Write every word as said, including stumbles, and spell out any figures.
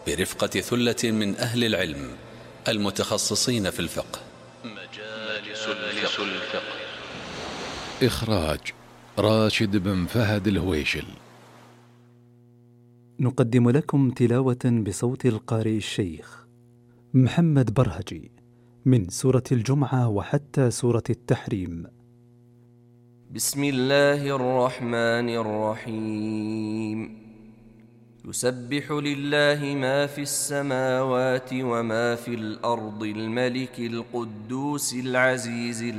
برفقة ثلة من أهل العلم المتخصصين في الفقه. مجالس الفقه. إخراج راشد بن فهد الهويشل. نقدم لكم تلاوة بصوت القارئ الشيخ محمد برهجي من سورة الجمعة وحتى سورة التحريم. بسم الله الرحمن الرحيم. يسبح لله ما في السماوات وما في الأرض الملك القدوس العزيز